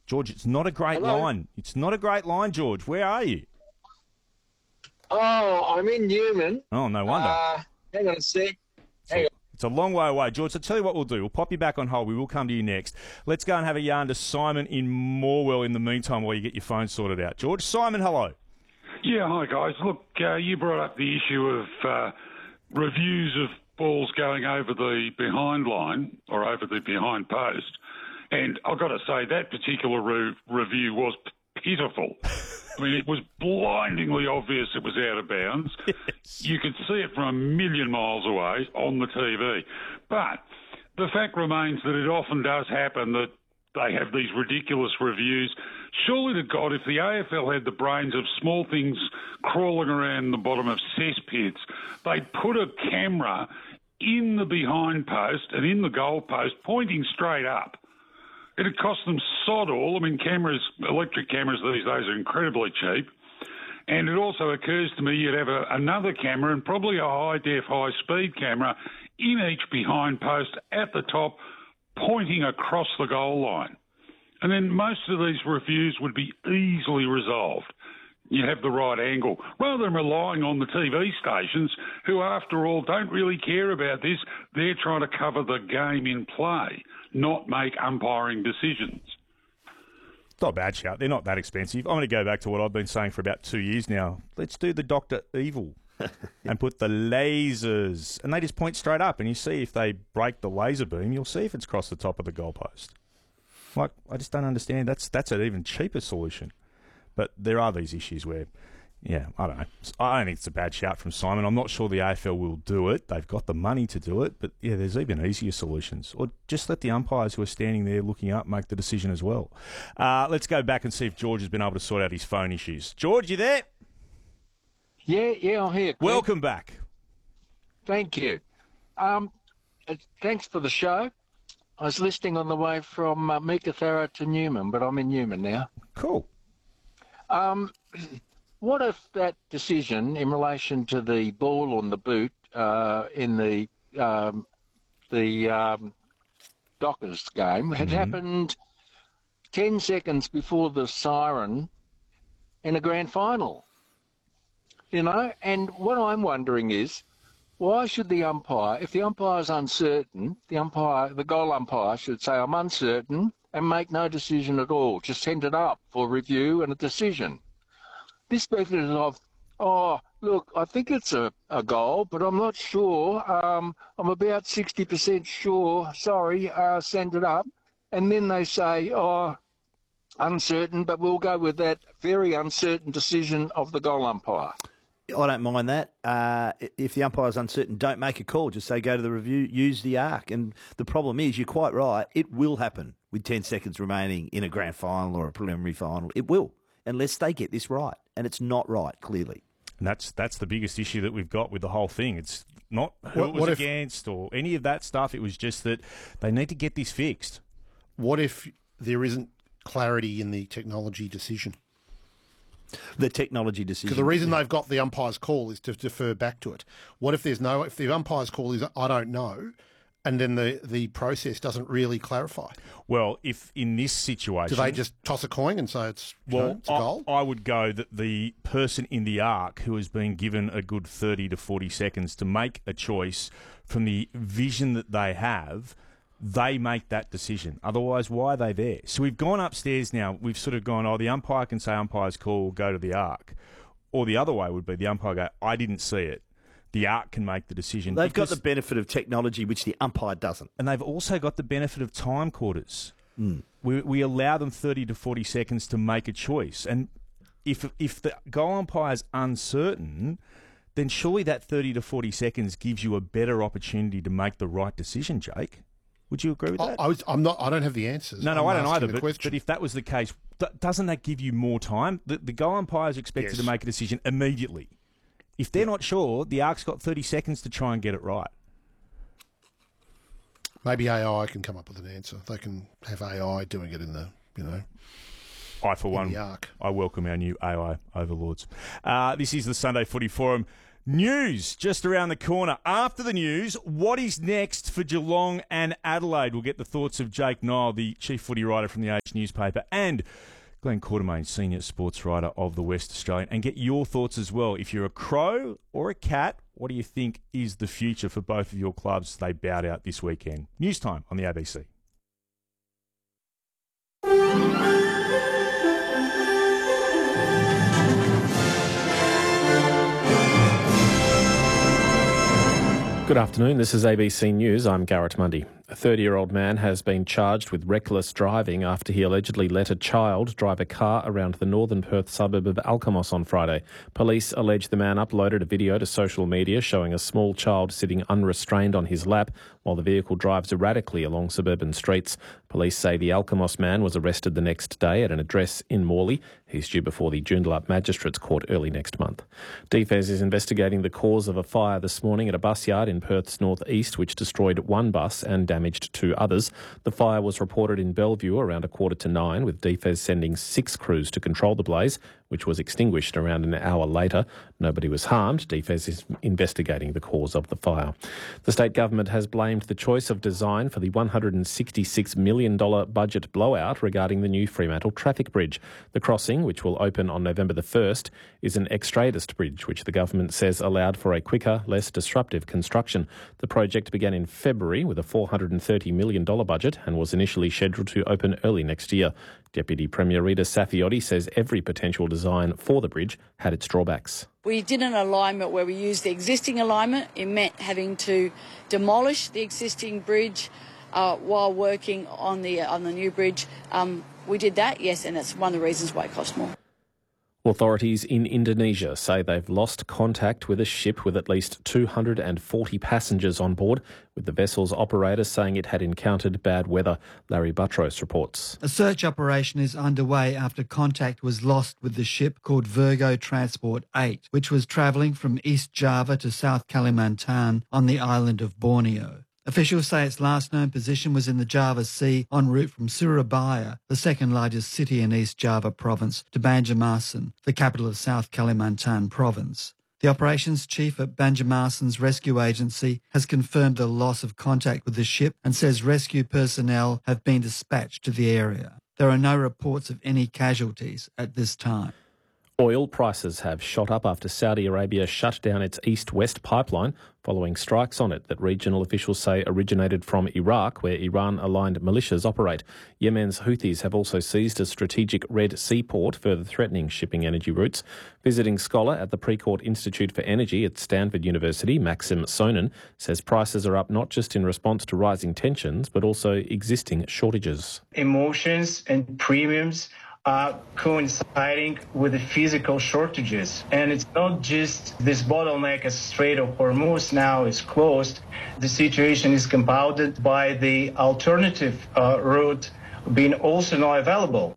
George, it's not a great Hello? line. It's not a great line, George. Where are you? Oh, I'm in Newman. Oh, no wonder. Hang on a sec. Hang on. It's a long way away. George, I'll tell you what we'll do. We'll pop you back on hold. We will come to you next. Let's go and have a yarn to Simon in Morwell in the meantime while you get your phone sorted out. George, Simon, hello. Yeah, hi guys. Look, you brought up the issue of reviews of balls going over the behind line or over the behind post, and I've got to say that particular review was pitiful. I mean, it was blindingly obvious it was out of bounds. Yes. You could see it from a million miles away on the TV. But the fact remains that it often does happen that they have these ridiculous reviews. Surely to God, if the AFL had the brains of small things crawling around the bottom of cesspits, they'd put a camera in the behind post and in the goal post pointing straight up. It'd cost them sod all. I mean, electric cameras these days are incredibly cheap. And it also occurs to me you'd have another camera and probably a high-def, high-speed camera in each behind post at the top pointing across the goal line. And then most of these reviews would be easily resolved. You have the right angle. Rather than relying on the TV stations, who, after all, don't really care about this, they're trying to cover the game in play, not make umpiring decisions. It's not a bad shout. They're not that expensive. I'm going to go back to what I've been saying for about 2 years now. Let's do the Dr. Evil and put the lasers. And they just point straight up, and you see if they break the laser beam, you'll see if it's across the top of the goalpost. Like, I just don't understand. That's an even cheaper solution. But there are these issues where, yeah, I don't know. I don't think it's a bad shout from Simon. I'm not sure the AFL will do it. They've got the money to do it. But, yeah, there's even easier solutions. Or just let the umpires who are standing there looking up make the decision as well. Let's go back and see if George has been able to sort out his phone issues. George, you there? Yeah, I'm here. Cliff. Welcome back. Thank you. Thanks for the show. I was listening on the way from Meekatharra to Newman, but I'm in Newman now. Cool. What if that decision in relation to the ball on the boot in the Dockers game had happened 10 seconds before the siren in a grand final? You know, and what I'm wondering is, why should the umpire, if the umpire is uncertain, the goal umpire should say, I'm uncertain, and make no decision at all. Just send it up for review and a decision. This method of, oh, look, I think it's a goal, but I'm not sure. I'm about 60% sure. Sorry, send it up. And then they say, oh, uncertain, but we'll go with that very uncertain decision of the goal umpire. I don't mind that. If the umpire's uncertain, don't make a call. Just say go to the review, use the arc. And the problem is, you're quite right, it will happen with 10 seconds remaining in a grand final or a preliminary final. It will, unless they get this right. And it's not right, clearly. And that's the biggest issue that we've got with the whole thing. It's not who it was against or any of that stuff. It was just that they need to get this fixed. What if there isn't clarity in the technology decision? The technology decision. Because the reason they've got the umpire's call is to defer back to it. What if if the umpire's call is I don't know, and then the process doesn't really clarify? Well, if in this situation, do they just toss a coin and say it's a goal? I would go that the person in the arc who has been given a good 30 to 40 seconds to make a choice from the vision that they have, they make that decision. Otherwise, why are they there? So we've gone upstairs now. We've sort of gone, the umpire can say umpire's call, go to the arc. Or the other way would be the umpire go, I didn't see it. The arc can make the decision. They've got the benefit of technology, which the umpire doesn't. And they've also got the benefit of time quarters. We allow them 30 to 40 seconds to make a choice. And if the goal umpire's uncertain, then surely that 30 to 40 seconds gives you a better opportunity to make the right decision, Jake. Would you agree with that? I don't have the answers. No, I don't either. But if that was the case, doesn't that give you more time? The goal umpire is expected to make a decision immediately. If they're not sure, the ARC's got 30 seconds to try and get it right. Maybe AI can come up with an answer. They can have AI doing it in the, I, for one, I welcome our new AI overlords. This is the Sunday Footy Forum. News just around the corner. After the news, what is next for Geelong and Adelaide? We'll get the thoughts of Jake Nile, the chief footy writer from the Age newspaper, and Glenn Quartermain, senior sports writer of the West Australian, and get your thoughts as well. If you're a Crow or a Cat, what do you think is the future for both of your clubs? They bowed out this weekend. News time on the ABC. Good afternoon, this is ABC News. I'm Garrett Mundy. A 30-year-old man has been charged with reckless driving after he allegedly let a child drive a car around the northern Perth suburb of Alkimos on Friday. Police allege the man uploaded a video to social media showing a small child sitting unrestrained on his lap while the vehicle drives erratically along suburban streets. Police say the Alkimos man was arrested the next day at an address in Morley. He's due before the Joondalup Magistrates Court early next month. DFES is investigating the cause of a fire this morning at a bus yard in Perth's northeast, which destroyed one bus and damaged two others. The fire was reported in Bellevue around 8:45, with DFES sending 6 crews to control the blaze, which was extinguished around an hour later. Nobody was harmed. DFES is investigating the cause of the fire. The state government has blamed the choice of design for the $166 million budget blowout regarding the new Fremantle traffic bridge. The crossing, which will open on November the 1st, is an extradist bridge, which the government says allowed for a quicker, less disruptive construction. The project began in February with a $430 million budget and was initially scheduled to open early next year. Deputy Premier Rita Saffioti says every potential design for the bridge had its drawbacks. We did an alignment where we used the existing alignment. It meant having to demolish the existing bridge while working on the new bridge. We did that, yes, and that's one of the reasons why it cost more. Authorities in Indonesia say they've lost contact with a ship with at least 240 passengers on board, with the vessel's operator saying it had encountered bad weather. Larry Buttrose reports. A search operation is underway after contact was lost with the ship called Virgo Transport 8, which was travelling from East Java to South Kalimantan on the island of Borneo. Officials say its last known position was in the Java Sea en route from Surabaya, the second largest city in East Java province, to Banjarmasin, the capital of South Kalimantan province. The operations chief at Banjarmasin's rescue agency has confirmed the loss of contact with the ship and says rescue personnel have been dispatched to the area. There are no reports of any casualties at this time. Oil prices have shot up after Saudi Arabia shut down its east-west pipeline following strikes on it that regional officials say originated from Iraq, where Iran-aligned militias operate. Yemen's Houthis have also seized a strategic Red Sea port, further threatening shipping energy routes. Visiting scholar at the Precourt Institute for Energy at Stanford University, Maxim Sonin, says prices are up not just in response to rising tensions, but also existing shortages. Emotions and premiums are coinciding with the physical shortages. And it's not just this bottleneck as Strait of Hormuz now is closed. The situation is compounded by the alternative route being also not available.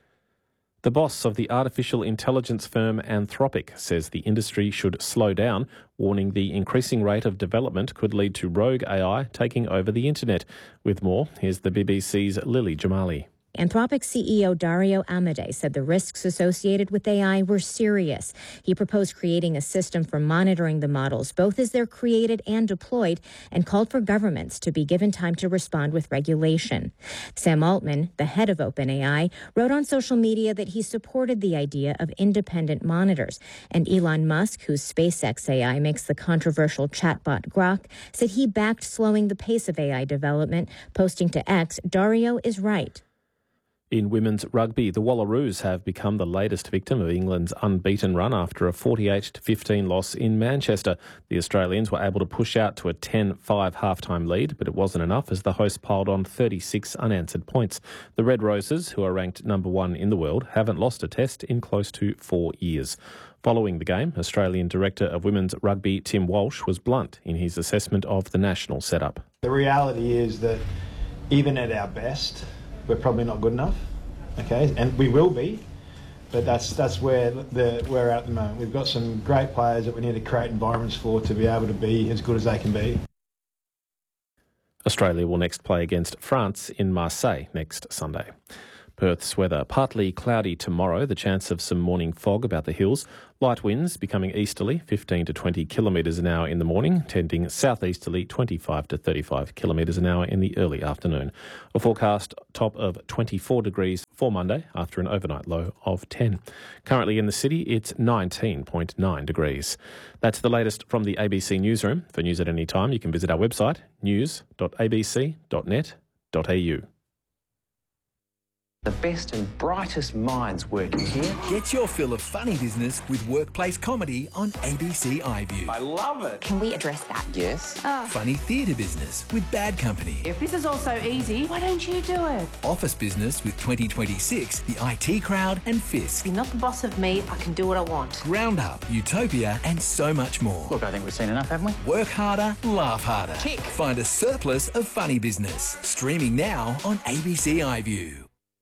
The boss of the artificial intelligence firm Anthropic says the industry should slow down, warning the increasing rate of development could lead to rogue AI taking over the internet. With more, here's the BBC's Lily Jamali. Anthropic CEO Dario Amodei said the risks associated with AI were serious. He proposed creating a system for monitoring the models, both as they're created and deployed, and called for governments to be given time to respond with regulation. Sam Altman, the head of OpenAI, wrote on social media that he supported the idea of independent monitors. And Elon Musk, whose SpaceX AI makes the controversial chatbot Grok, said he backed slowing the pace of AI development, posting to X, "Dario is right." In women's rugby, the Wallaroos have become the latest victim of England's unbeaten run after a 48-15 loss in Manchester. The Australians were able to push out to a 10-5 halftime lead, but it wasn't enough as the hosts piled on 36 unanswered points. The Red Roses, who are ranked number 1 in the world, haven't lost a test in close to 4 years. Following the game, Australian Director of Women's Rugby Tim Walsh was blunt in his assessment of the national setup. The reality is that even at our best, we're probably not good enough, okay, and we will be, but that's where we're at the moment. We've got some great players that we need to create environments for to be able to be as good as they can be. Australia will next play against France in Marseille next Sunday. Perth's weather, partly cloudy tomorrow, the chance of some morning fog about the hills. Light winds becoming easterly, 15 to 20 kilometres an hour in the morning, tending southeasterly, 25 to 35 kilometres an hour in the early afternoon. A forecast top of 24 degrees for Monday after an overnight low of 10. Currently in the city, it's 19.9 degrees. That's the latest from the ABC Newsroom. For news at any time, you can visit our website, news.abc.net.au. The best and brightest minds working here. Get your fill of funny business with workplace comedy on ABC iView. I love it. Can we address that? Yes. Funny theatre business with Bad Company. If this is all so easy, why don't you do it? Office business with 2026, the IT Crowd and Fisk. You're not the boss of me. I can do what I want. Ground Up, Utopia and so much more. Look, I think we've seen enough, haven't we? Work harder, laugh harder. Tick. Find a surplus of funny business. Streaming now on ABC iView.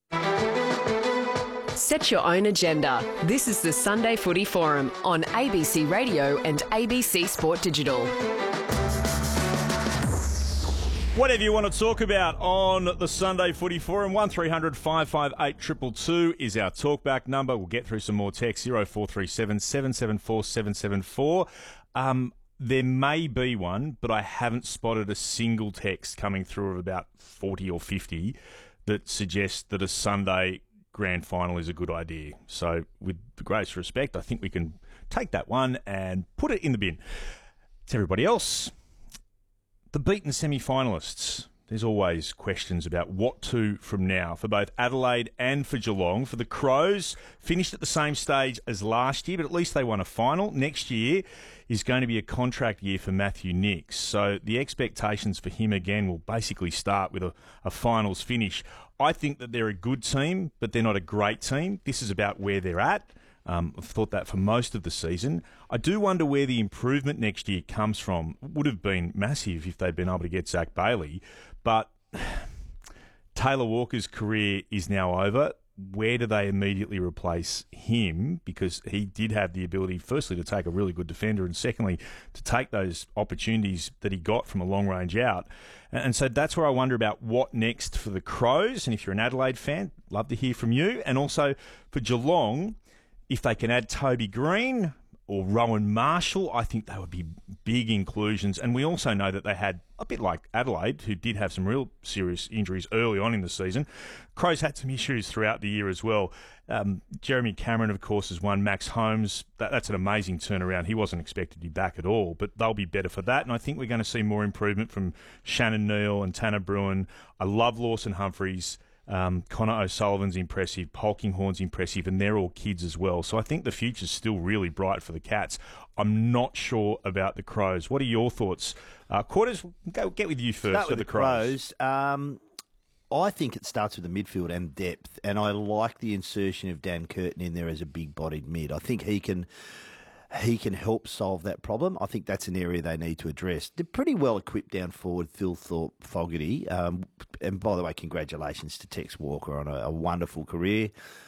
Set your own agenda. This is the Sunday Footy Forum on ABC Radio and ABC Sport Digital. Whatever you want to talk about on the Sunday Footy Forum, 1300 558 222 is our talkback number. We'll get through some more text, 0437 774 774. There may be one, but I haven't spotted a single text coming through of about 40 or 50 that suggests that a Sunday grand final is a good idea. So with the greatest respect, I think we can take that one and put it in the bin. To everybody else, the beaten semi-finalists. There's always questions about what to from now for both Adelaide and for Geelong. For the Crows, finished at the same stage as last year, but at least they won a final. Next year is going to be a contract year for Matthew Nicks. So the expectations for him again will basically start with a finals finish. I think that they're a good team, but they're not a great team. This is about where they're at. I've thought that for most of the season. I do wonder where the improvement next year comes from. It would have been massive if they'd been able to get Zach Bailey, but Taylor Walker's career is now over. Where do they immediately replace him? Because he did have the ability, firstly, to take a really good defender, and secondly, to take those opportunities that he got from a long range out. And so that's where I wonder about what next for the Crows. And if you're an Adelaide fan, love to hear from you. And also for Geelong, if they can add Toby Green or Rowan Marshall, I think they would be big inclusions. And we also know that they had, a bit like Adelaide, who did have some real serious injuries early on in the season. Crows had some issues throughout the year as well. Jeremy Cameron, of course, has won. Max Holmes, that's an amazing turnaround. He wasn't expected to be back at all, but they'll be better for that. And I think we're going to see more improvement from Shannon Neal and Tanner Bruin. I love Lawson Humphreys. Connor O'Sullivan's impressive, Polkinghorn's impressive, and they're all kids as well. So I think the future's still really bright for the Cats. I'm not sure about the Crows. What are your thoughts? Quarters, get with you first. Start with the Crows. I think it starts with the midfield and depth, and I like the insertion of Dan Curtin in there as a big-bodied mid. I think he can help solve that problem. I think that's an area they need to address. They're pretty well equipped down forward, Phil Thorpe, Fogarty. And by the way, congratulations to Tex Walker on a wonderful career.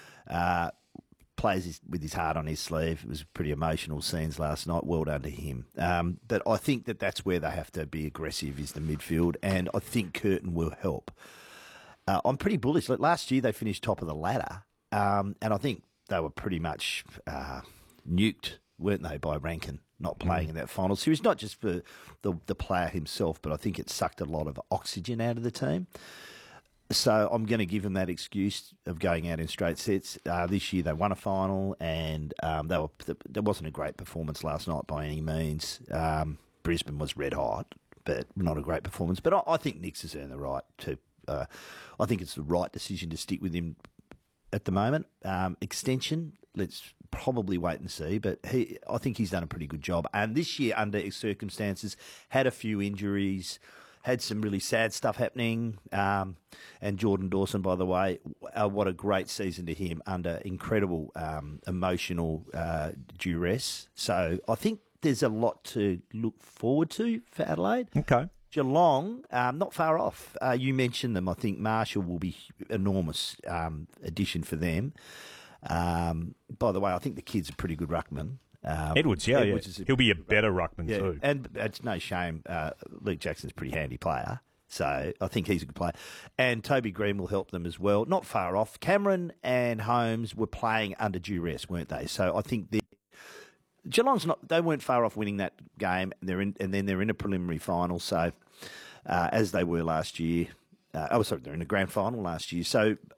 Plays with his heart on his sleeve. It was pretty emotional scenes last night. Well done to him. But I think that's where they have to be aggressive, is the midfield, and I think Curtin will help. I'm pretty bullish. Last year they finished top of the ladder, and I think they were pretty much nuked, weren't they, by Rankin not playing in that final series? Not just for the player himself, but I think it sucked a lot of oxygen out of the team. So I'm going to give them that excuse of going out in straight sets. This year they won a final, and there wasn't a great performance last night by any means. Brisbane was red hot, but not a great performance. But I think Nicks has earned the right to. I think it's the right decision to stick with him at the moment. Extension, let's probably wait and see. But I think he's done a pretty good job. And this year, under circumstances, had a few injuries, had some really sad stuff happening. And Jordan Dawson, by the way, what a great season to him under incredible emotional duress. So I think there's a lot to look forward to for Adelaide. Okay. Geelong, not far off. You mentioned them. I think Marshall will be enormous addition for them. By the way, I think the kid's a pretty good ruckman. Edwards, He'll be a better ruckman too. And it's no shame. Luke Jackson's a pretty handy player. So I think he's a good player. And Toby Green will help them as well. Not far off. Cameron and Holmes were playing under duress, weren't they? So I think Geelong's they weren't far off winning that game, and then they're in a preliminary final. So as they were last year. They're in a grand final last year. So